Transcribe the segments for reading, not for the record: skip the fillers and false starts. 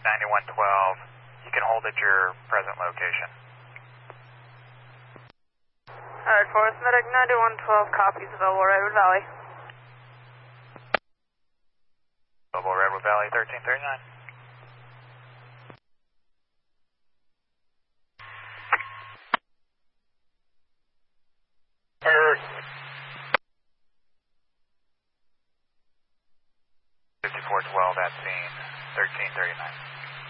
9112. You can hold at your present location. Alright, Forest Medic 9112 copies available Redwood Valley. Available Redwood Valley 1339. Earth. 5412 at scene 1339.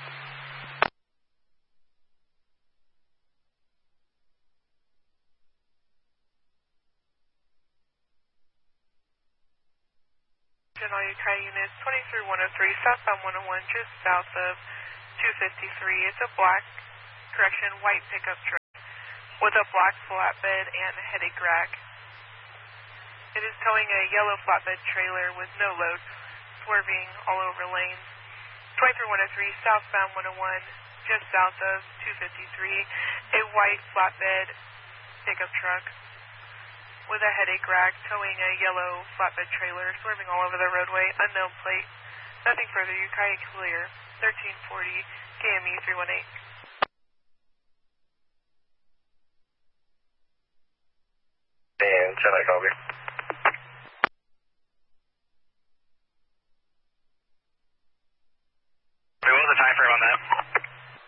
All Ukiah units, 23103, southbound 101, just south of 253. It's a white pickup truck with a black flatbed and headache rack. It is towing a yellow flatbed trailer with no load, swerving all over lanes. 23103, southbound 101, just south of 253. A white flatbed pickup truck with a headache rack, towing a yellow flatbed trailer, swerving all over the roadway, unknown plate. Nothing further, Ukiah clear, 1340, KME 318. And 10 I copy.